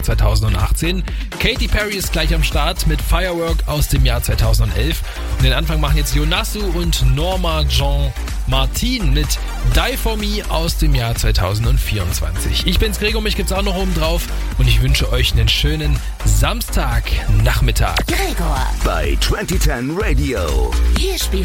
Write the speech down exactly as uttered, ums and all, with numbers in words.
zweitausendachtzehn. Katy Perry ist gleich am Start mit Firework aus dem Jahr zweitausendelf. Und den Anfang machen jetzt Yonasu und Norma Jean Martin mit Die For Me aus dem Jahr zweitausendvierundzwanzig. Ich bin's Gregor, mich gibt's auch noch oben drauf und ich wünsche euch einen schönen Samstagnachmittag. Gregor bei zwanzig zehn Radio. Hier spielen